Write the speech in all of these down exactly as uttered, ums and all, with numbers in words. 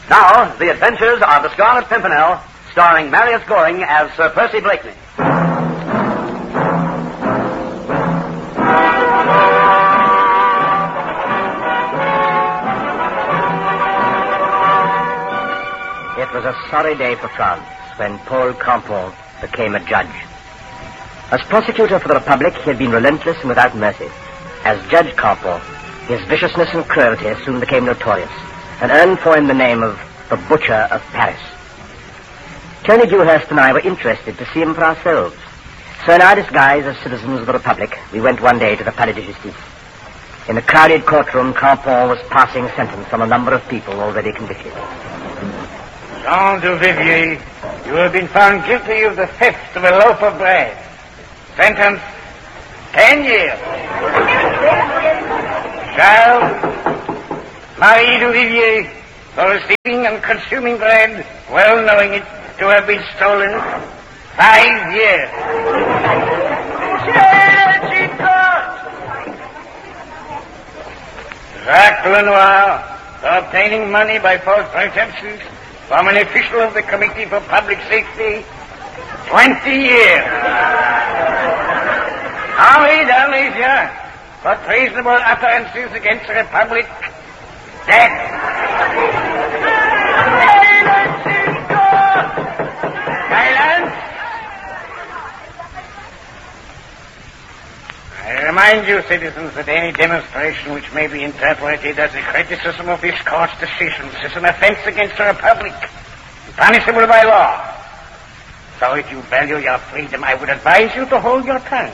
Now, The Adventures of the Scarlet Pimpernel, starring Marius Goring as Sir Percy Blakeney. It was a sorry day for France when Paul Campon became a judge. As prosecutor for the Republic, he had been relentless and without mercy. As Judge Campon, his viciousness and cruelty soon became notorious, and earned for him the name of the Butcher of Paris. Tony Dewhurst and I were interested to see him for ourselves. So in our disguise as citizens of the Republic, we went one day to the Palais de Justice. In the crowded courtroom, Campon was passing sentence on a number of people already convicted. Jean Duvivier, you have been found guilty of the theft of a loaf of bread. Sentence, ten years. Charles, Marie Duvivier, for receiving and consuming bread, well knowing it to have been stolen, five years. Jacques Lenoir, for obtaining money by false pretenses from an official of the Committee for Public Safety, twenty years. Henri Darlésia, for treasonable utterances against the Republic, death. Silence. I remind you, citizens, that any demonstration which may be interpreted as a criticism of this court's decisions is an offense against the Republic, punishable by law. So if you value your freedom, I would advise you to hold your tongue.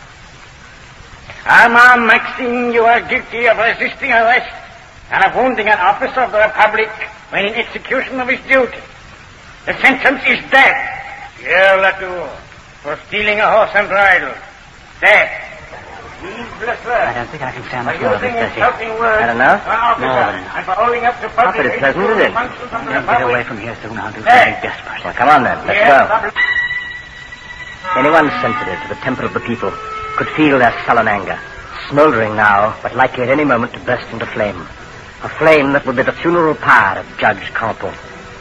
Armand Maxime, you are guilty of resisting arrest and of wounding an officer of the Republic when in execution of his duty. The sentence is death. Pierre Latour, for stealing a horse and bridle, death. I don't think I can stand much more of this, Percy. I don't know. More than enough. Not that it's pleasant, is it? Don't get away from here soon. I'll do Hey. something desperate. Well, come on then. Let's go. Anyone sensitive to the temper of the people could feel their sullen anger, smouldering now, but likely at any moment to burst into flame. A flame that would be the funeral pyre of Judge Campon.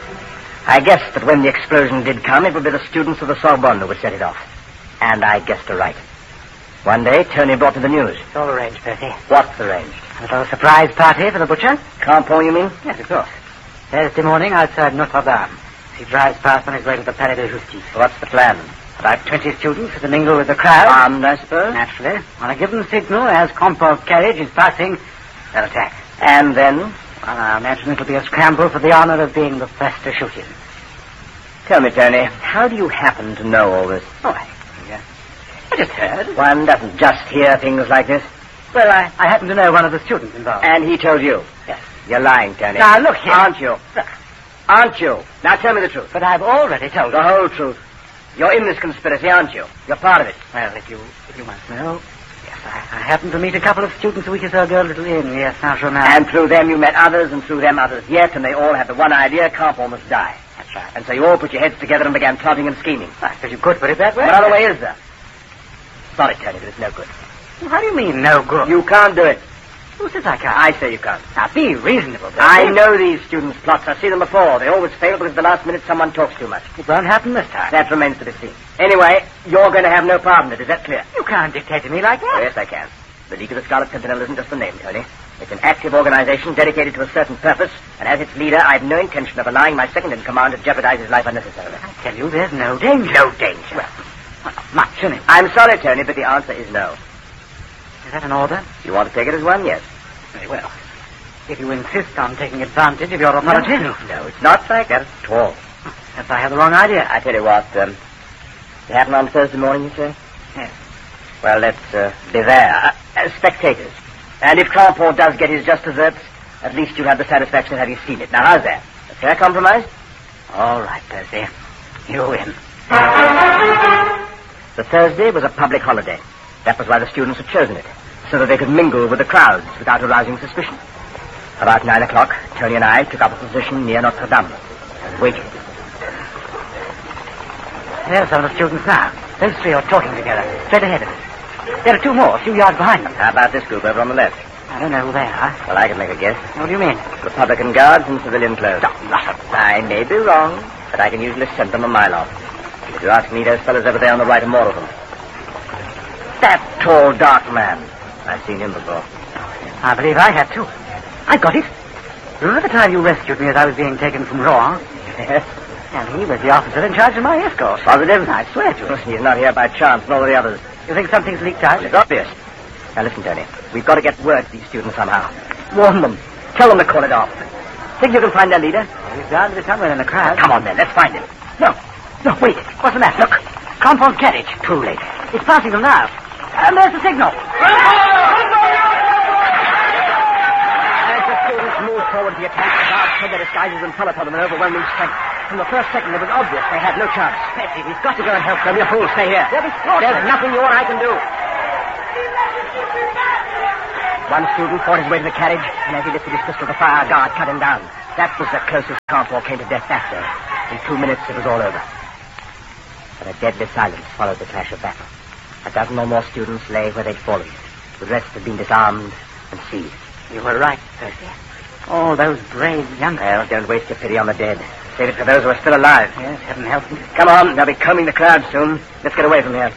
I guessed that when the explosion did come, it would be the students of the Sorbonne who would set it off. And I guessed aright. One day, Tony brought me the news. It's all arranged, Percy. What's arranged? A little surprise party for the butcher? Campon, you mean? Yes, of course. Thursday morning outside Notre Dame. He drives past on his way to the Palais de Justice. What's the plan? About twenty students to mingle with the crowd. Armed, I suppose? Naturally. On a given signal, as Campon's carriage is passing, they'll attack. And then? Well, I imagine it'll be a scramble for the honor of being the first to shoot him. Tell me, Tony, how do you happen to know all this? Oh, I, yeah. I just heard. One doesn't just hear things like this. Well, I, I happen to know one of the students involved. And he told you? Yes. You're lying, Tony. Now, look here. Aren't you? Aren't you? Now, tell me the truth. But I've already told The you. whole truth. You're in this conspiracy, aren't you? You're part of it. Well, if you if you must know, yes, I, I happened to meet a couple of students a week or so ago, a little inn, yes, Saint-Germain. And through them you met others, and through them others yet, and they all had the one idea, Campon must die. That's right. And so you all put your heads together and began plotting and scheming. I suppose you could put it that way. What other way is there? Sorry, Tony, but it's no good. How do you mean, no good? You can't do it. Who says I can't? I say you can't. Now, be reasonable, Percy. I know these students' plots. I've seen them before. They always fail because at the last minute someone talks too much. It won't happen this time. That remains to be seen. Anyway, you're going to have no part in it. Is that clear? You can't dictate to me like that. Oh, yes, I can. The League of the Scarlet Pimpernel isn't just a name, Tony. It's an active organization dedicated to a certain purpose, and as its leader, I've no intention of allowing my second-in-command to jeopardize his life unnecessarily. I tell you, there's no danger. No danger. Well, well, not much in it. I'm sorry, Tony, but the answer is no. Is that an order? You want to take it as one? Yes. Very well. If you insist on taking advantage of your authority. No, no, it's not like that at all. Perhaps I have the wrong idea. I tell you what, um, it happened on Thursday morning, you say? Yes. Well, let's uh, be there. Uh, as spectators. And if Campon does get his just desserts, at least you'll have the satisfaction of having seen it. Now, how's that? A fair compromise? All right, Percy. You win. The Thursday was a public holiday. That was why the students had chosen it, so that they could mingle with the crowds without arousing suspicion. About nine o'clock, Tony and I took up a position near Notre Dame and waited. There's some of the students now. Those three are talking together, straight ahead of us. There are two more, a few yards behind them. How about this group over on the left? I don't know who they are. Well, I can make a guess. What do you mean? Republican guards in civilian clothes. Oh, not a... I may be wrong, but I can usually scent them a mile off. If you ask me, those fellows over there on the right are more of them. That tall, dark man. I've seen him before. I believe I have, too. I got it. Remember the time you rescued me as I was being taken from Rouen? Yes. And he was the officer in charge of my escort. Positive? I swear to it. He's not here by chance, nor are the others. You think something's leaked out? Well, it's obvious. Now listen, Tony. We've got to get word to these students somehow. Warn them. Tell them to call it off. Think you can find their leader? Well, he's bound to be somewhere in the crowd. Come on, then. Let's find him. No. No, wait. What's the matter? Look. Compound carriage. Too late. It's passing them now. And there's the signal. As the students moved forward to the attack, the guards spread their disguises and fell upon them in overwhelming strength. From the first second, it was obvious they had no chance. Betsy, we've got to go and help them. You fool, stay here. They'll be slaughtered. There's nothing you or I can do. One student fought his way to the carriage, and as he lifted his pistol, the fire guard cut him down. That was the closest Campo came to death that day. In two minutes, it was all over. But a deadly silence followed the clash of battle. A dozen or more students lay where they'd fallen. The rest had been disarmed and seized. You were right, Percy. All those brave young... Well, don't waste your pity on the dead. Save it for those who are still alive. Yes, heaven help them. Come on, they'll be combing the crowd soon. Let's get away from here.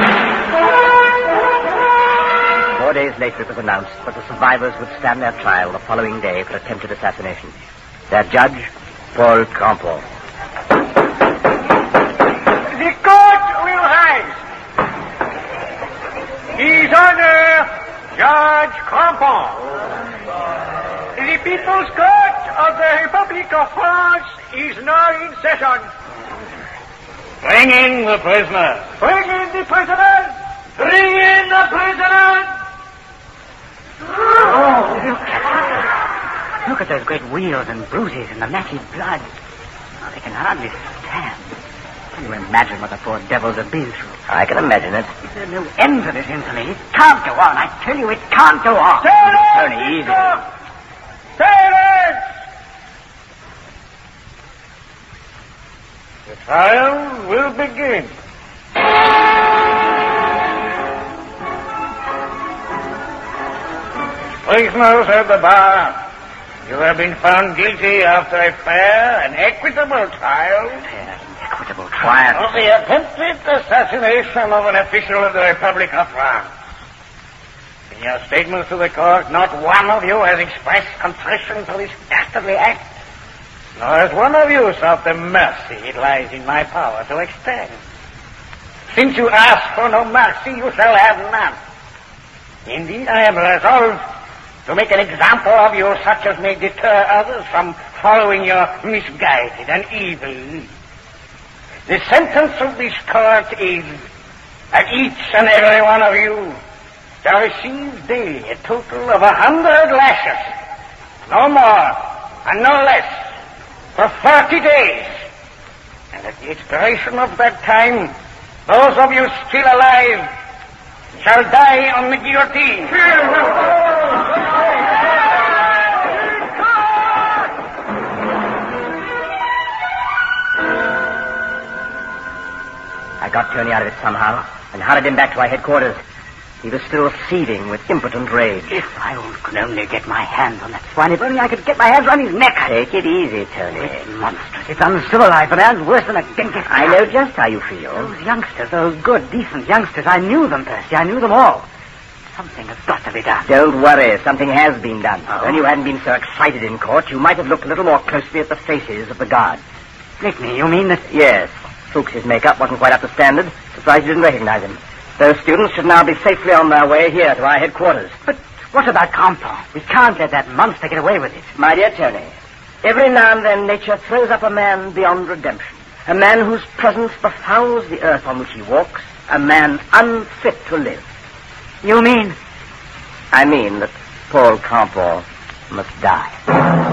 Four days later, it was announced that the survivors would stand their trial the following day for attempted assassination. Their judge, Paul Campo. The court will rise. His Honor, Judge Campo. The People's Court of the Republic of France is now in session. Bring in the prisoners. Bring in the prisoners. Bring in the prisoners. Oh, look at Look at those great wheals and bruises and the matted blood. Oh, they can hardly stand. Can you imagine what the poor devils have been through? I can imagine it. Is there no end to this infamy? It can't go on. I tell you, it can't go on. Silence! Tony, easy. Silence! The trial will begin. Prisoners at the bar, you have been found guilty after a fair and equitable trial. Fair and equitable trial. Of the attempted assassination of an official of the Republic of France. In your statements to the court, not one of you has expressed contrition for this dastardly act. Nor has one of you sought the mercy it lies in my power to extend. Since you ask for no mercy, you shall have none. Indeed, I am resolved to make an example of you such as may deter others from following your misguided and evil lead. The sentence of this court is that each and every one of you shall receive daily a total of a hundred lashes, no more and no less, for thirty days. And at the expiration of that time, those of you still alive shall die on the guillotine. I got Tony out of it somehow and hurried him back to our headquarters. He was still seething with impotent rage. If I could only get my hands on that swine, if only I could get my hands on his neck. Take it easy, Tony. It's monstrous. It's uncivilized, but and worse than a Genghis Khan. I know just how you feel. Those youngsters, those good, decent youngsters, I knew them, Percy. I knew them all. Something has got to be done. Don't worry. Something has been done. Oh. When you hadn't been so excited in court, you might have looked a little more closely at the faces of the guards. Blakeney, you mean that... Yes. Fuchs's makeup wasn't quite up to standard. Surprised you didn't recognize him. Those students should now be safely on their way here to our headquarters. But what about Campo? We can't let that monster get away with it. My dear Tony, every now and then nature throws up a man beyond redemption. A man whose presence befouls the earth on which he walks. A man unfit to live. You mean? I mean that Paul Campo must die.